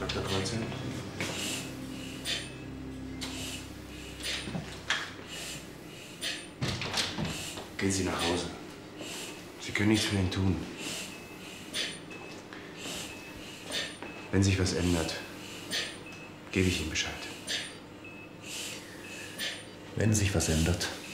Dr. Kreuzer? Gehen Sie nach Hause. Sie können nichts für ihn tun. Wenn sich was ändert, gebe ich Ihnen Bescheid. Wenn sich was ändert.